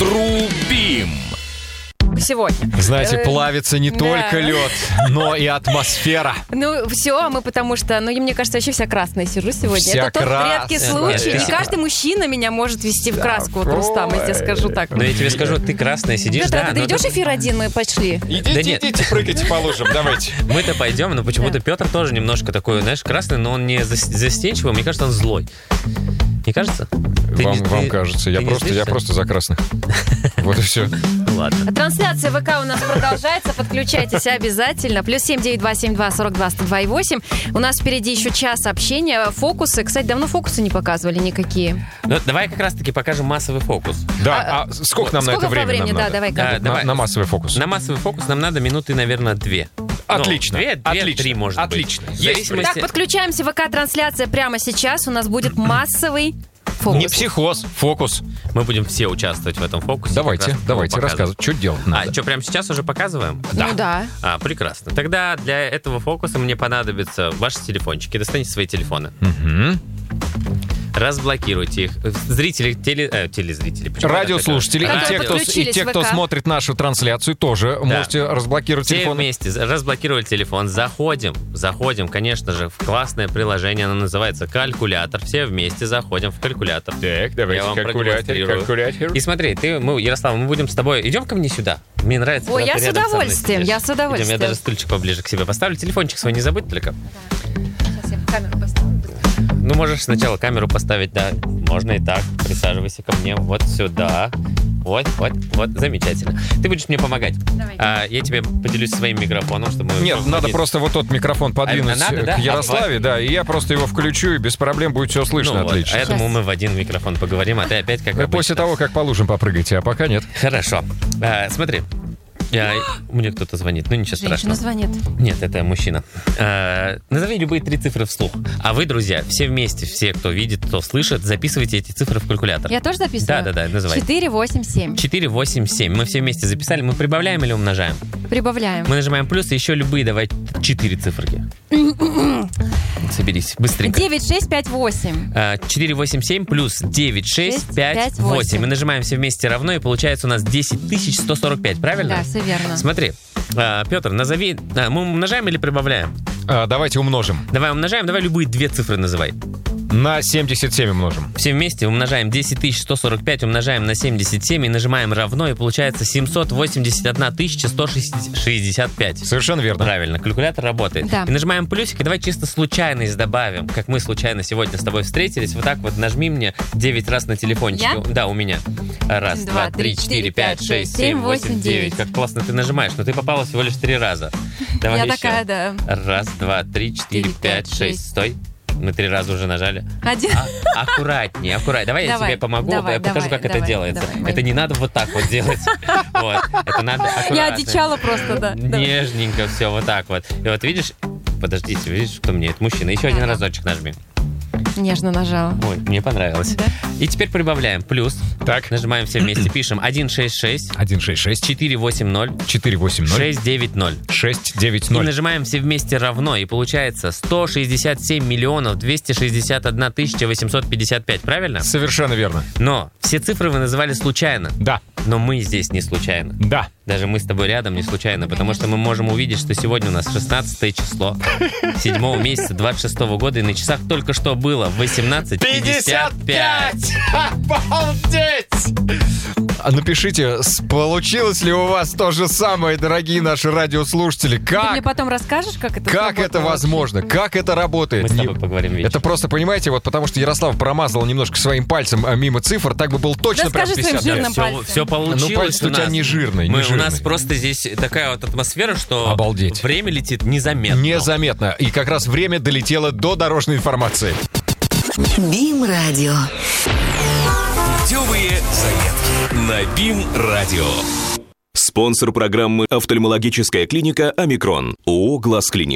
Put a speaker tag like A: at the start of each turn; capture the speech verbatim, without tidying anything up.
A: Трубим.
B: Сегодня.
C: Знаете, плавится не только лед, но и атмосфера.
B: Ну, все, мы потому что, ну, мне кажется, вообще вся красная сижу сегодня.
C: Вся
B: Это тот редкий
C: красная.
B: случай. Не каждый мужчина меня может вести в краску, вот, Рустам, я тебе скажу так.
D: Но я тебе скажу, ты красная сидишь,
B: Петр,
D: да.
B: а ты
D: но
B: идешь
D: ты-
B: эфир один, мы пошли?
C: Идите,
D: Да нет.
C: идите, прыгайте по лужам, давайте.
D: Мы-то пойдем, но почему-то Петр тоже немножко такой, знаешь, красный, но он не зас- застенчивый, мне кажется, он злой. Не кажется? Ты
C: Вам,
D: не-
C: вам
D: ты-
C: кажется, я
D: ты не
C: просто, я
D: злишься?
C: просто за красных. Вот и все.
D: Ладно.
B: Трансляция ВК у нас продолжается. Подключайтесь обязательно. Плюс семь девять два семь два сорок два сто два и восемь. У нас впереди еще час общения. Фокусы. Кстати, давно фокусы не показывали никакие.
D: Ну, давай как раз-таки покажем массовый фокус.
C: Да, а сколько нам на
B: Сколько
C: это
B: по
C: времени
B: времени?
C: нам
B: Да,
C: надо?
B: давай-ка.
D: Да,
C: На-
D: давай.
C: На массовый фокус.
D: На массовый фокус нам надо минуты, наверное, две.
C: Отлично,
D: Ну, две, две,
C: отлично,
D: три, может
C: отлично.
D: быть. В
C: Есть
D: зависимости-
B: Так, подключаемся. ВК-трансляция прямо сейчас. У нас будет массовый фокус.
C: Не психоз, фокус.
D: Мы будем все участвовать в этом фокусе.
C: Давайте,
D: как раз
C: давайте,
D: его показывать.
C: рассказывать. Что делать надо?
D: А что, прямо сейчас уже показываем?
B: Ну да.
D: А, прекрасно. Тогда для этого фокуса мне понадобятся ваши телефончики. Достаньте свои телефоны.
C: Мгм.
D: Разблокируйте их. Зрители, теле, э, телезрители. почему
C: Радиослушатели
D: я так
C: и те,
D: это-
C: кто, и
B: Подключились
C: те,
B: в
C: кто
B: ВК.
C: смотрит нашу трансляцию, тоже можете разблокировать
D: Все
C: телефон.
D: вместе разблокировали телефон, заходим, заходим, конечно же, в классное приложение, оно называется «Калькулятор». Все вместе заходим в калькулятор.
C: Так,
D: Я вам продемонстрирую. И смотри, ты, мы, Ярослав, мы будем с тобой... Идем ко мне сюда. Мне нравится,
B: Ой,
D: когда
B: я
D: ты
B: с
D: рядом со мной
B: удовольствием,
D: сидишь.
B: я с удовольствием.
D: Идем, я даже стульчик поближе к себе поставлю. Телефончик свой не забудь только.
B: Сейчас я камеру поставлю.
D: Ну, можешь сначала камеру поставить, да. Можно и так. Присаживайся ко мне вот сюда. Вот, вот, вот. Замечательно. Ты будешь мне помогать.
B: Давай.
D: А, я тебе поделюсь своим микрофоном, чтобы... мы-
C: Нет,
D: чтобы
C: надо
D: один-
C: просто вот тот микрофон подвинуть
D: А надо, да?
C: к Ярославе,
D: А,
C: да, и я просто его включу, и без проблем будет все слышно
D: Ну вот,
C: отлично.
D: а я думаю, мы в один микрофон поговорим, а ты опять как
C: Вы
D: обычно.
C: после того, как по лужам попрыгаете, а пока нет.
D: Хорошо. А, смотри. А, мне кто-то звонит, ну ничего
B: Женщина
D: страшного.
B: звонит.
D: Нет, это мужчина. А, назови любые три цифры вслух. А вы, друзья, все вместе, все, кто видит, кто слышит, записывайте эти цифры в калькулятор.
B: Я тоже записываю?
D: Да, да, да, называй.
B: четыре, восемь, семь.
D: четыре, восемь, семь. Мы все вместе записали. Мы прибавляем или умножаем?
B: Прибавляем.
D: Мы нажимаем плюс и еще любые, давай, четыре циферки. Соберись, быстренько.
B: девять, шесть, пять, восемь.
D: А, четыре, восемь, семь плюс девять, шесть, пять, восемь. Мы нажимаем все вместе равно, и получается у нас десять тысяч сто сорок пять, правильно?
B: Да, все верно.
D: Смотри, а, Петр, назови... а, мы умножаем или прибавляем?
C: А, давайте умножим.
D: Давай умножаем, давай любые две цифры называй.
C: На семьдесят семь умножим.
D: Все вместе умножаем десять тысяч сто сорок пять, умножаем на семьдесят семь и нажимаем равно, и получается семьсот восемьдесят одна тысяча сто шестьдесят пять.
C: Совершенно верно.
D: Правильно, калькулятор работает.
B: Да.
D: И нажимаем плюсик, и давай чисто случайность добавим. Как мы случайно сегодня с тобой встретились. Вот так вот нажми мне девять раз на телефончике.
B: Я?
D: Да, у меня. Раз, два, три, четыре, пять, шесть, семь, восемь, девять. Как классно ты нажимаешь, но ты попала всего лишь три раза. Давай
B: Я
D: еще.
B: такая, да.
D: Раз, два, три, четыре, пять, шесть. Стой. Мы три раза уже нажали.
B: Один.
D: А, аккуратнее, аккуратнее. Давай, я
B: Давай,
D: тебе помогу,
B: давай,
D: я покажу,
B: давай,
D: как это
B: давай,
D: делается.
B: давай, мои.
D: Это не надо вот так вот делать. Вот. Это надо аккуратно.
B: Я одичала просто, да. Давай.
D: Нежненько все вот так вот. И вот видишь, подождите, видишь, кто мне? Это мужчина. Еще один
B: Ага.
D: разочек нажми.
B: Нежно нажала.
D: Ой, мне понравилось.
B: Да?
D: И теперь прибавляем. Плюс.
C: Так,
D: Нажимаем все вместе. Пишем один шесть шесть
C: один шесть шесть
D: четыре восемь ноль
C: четыре восемь ноль
D: шесть девять ноль.
C: шесть девять
D: И
C: ноль.
D: нажимаем все вместе равно. И получается сто шестьдесят семь миллионов двести шестьдесят одна тысяча восемьсот пятьдесят пять. Правильно?
C: Совершенно верно.
D: Но все цифры вы называли случайно.
C: Да,
D: Но мы здесь не случайно.
C: да.
D: Даже мы с тобой рядом не случайно, потому что мы можем увидеть, что сегодня у нас шестнадцатое число седьмого месяца двадцать шестого года, и на часах только что было восемнадцать пятьдесят пять.
C: Обалдеть! А напишите, с- получилось ли у вас то же самое, дорогие наши радиослушатели?
B: Ты
C: Как?
B: мне потом расскажешь, как это
C: Как это
B: сработало?
C: возможно? Как это работает?
D: Мы с
C: Не-
D: тобой поговорим вечером.
C: Это просто, понимаете, вот потому что Ярослав промазал немножко своим пальцем а, мимо цифр, так бы был точно прям
B: Расскажи своим
C: пятьдесят.
B: жирным
D: все,
B: пальцем.
D: все получилось.
C: Ну, палец у тебя
D: нас.
C: не жирный, не
D: Мы-
C: жирный.
D: У нас просто здесь такая вот атмосфера, что
C: Обалдеть.
D: время летит незаметно.
C: Незаметно. И как раз время долетело до дорожной информации.
E: Бим-радио.
A: Путевые заметки на Бим-радио. Спонсор программы «Офтальмологическая клиника Омикрон». ООО «Глаз Клиник».